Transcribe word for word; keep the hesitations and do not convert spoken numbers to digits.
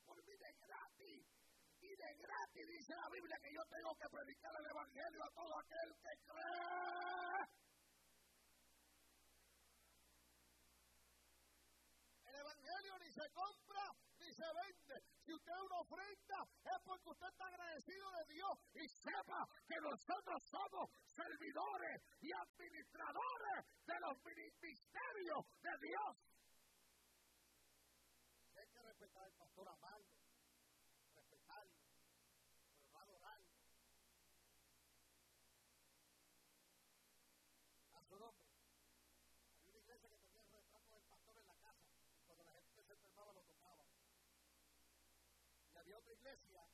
por mí de gratis. Y de gratis dice la Biblia que yo tengo que predicar el evangelio a todo aquel que cree. El evangelio ni se compra ni se vende. Si usted es una ofrenda es porque usted está agradecido de Dios. Y sepa que nosotros somos servidores y administradores de los misterios de Dios. Hay que respetar al pastor, amarlo, respetarlo, pero no adorarlo. A su nombre. Había una iglesia que tenía el retrato del pastor en la casa. Y cuando la gente se enfermaba lo tocaba. Y había otra iglesia